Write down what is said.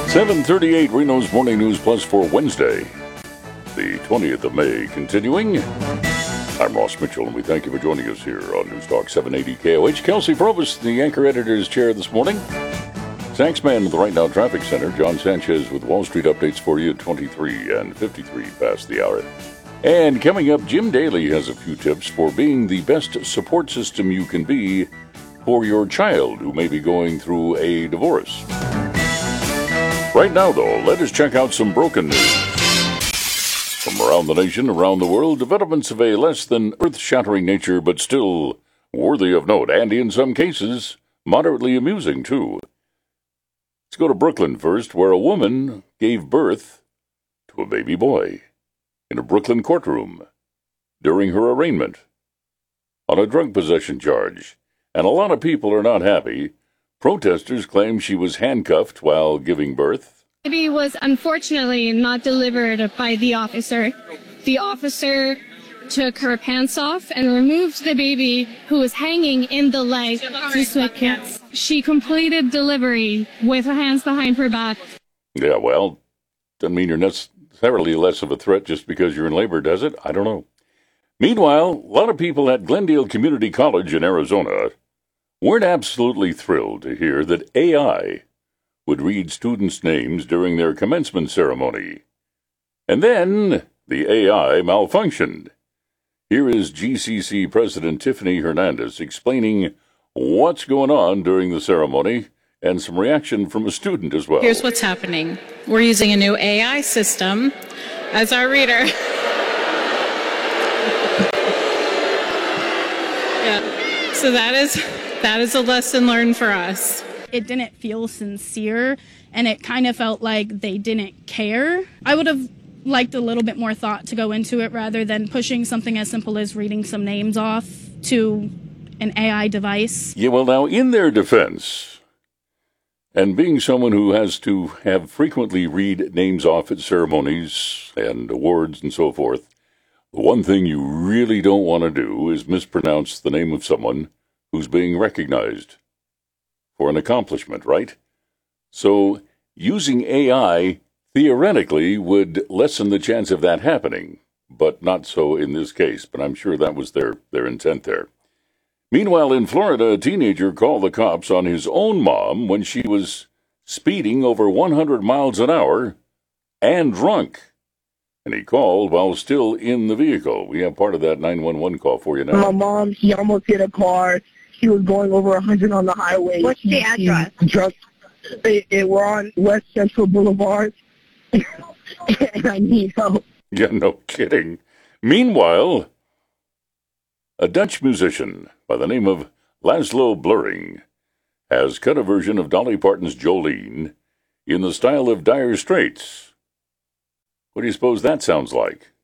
7:38 Reno's Morning News Plus for Wednesday, the 20th of May. Continuing, I'm Ross Mitchell, and we thank you for joining us here on News Talk 780 KOH. Kelsey Provost, the anchor editor's chair this morning. Taxman with the Right Now Traffic Center. John Sanchez with Wall Street updates for you at 23 and 53 past the hour. And coming up, Jim Daly has a few tips for being the best support system you can be for your child who may be going through a divorce. Right now, though, let us check out some broken news. From around the nation, around the world, developments of a less than earth-shattering nature, but still worthy of note, and in some cases, moderately amusing, too. Let's go to Brooklyn first, where a woman gave birth to a baby boy in a Brooklyn courtroom during her arraignment on a drug possession charge. And a lot of people are not happy. Protesters claim she was handcuffed while giving birth. The baby was unfortunately not delivered by the officer. The officer took her pants off and removed the baby, who was hanging in the leg, to sweatpants. She completed delivery with her hands behind her back. Yeah, well, doesn't mean you're necessarily less of a threat just because you're in labor, does it? I don't know. Meanwhile, a lot of people at Glendale Community College in Arizona weren't absolutely thrilled to hear that AI would read students' names during their commencement ceremony. And then the AI malfunctioned. Here is GCC President Tiffany Hernandez explaining what's going on during the ceremony and some reaction from a student as well. Here's what's happening. We're using a new AI system as our reader. Yeah. So that is a lesson learned for us. It didn't feel sincere, and it kind of felt like they didn't care. I would have liked a little bit more thought to go into it rather than pushing something as simple as reading some names off to an AI device. Yeah, well, now, in their defense, and being someone who has to have frequently read names off at ceremonies and awards and so forth, the one thing you really don't want to do is mispronounce the name of someone who's being recognized for an accomplishment, right? So using AI theoretically would lessen the chance of that happening, but not so in this case. But I'm sure that was their intent there. Meanwhile, in Florida, a teenager called the cops on his own mom when she was speeding over 100 miles an hour and drunk. And he called while still in the vehicle. We have part of that 911 call for you now. My mom, she almost hit a car. She was going over 100 on the highway. What's the address? We're on West Central Boulevard, and I need help. Yeah, no kidding. Meanwhile, a Dutch musician by the name of Laszlo Blurring has cut a version of Dolly Parton's Jolene in the style of Dire Straits. What do you suppose that sounds like?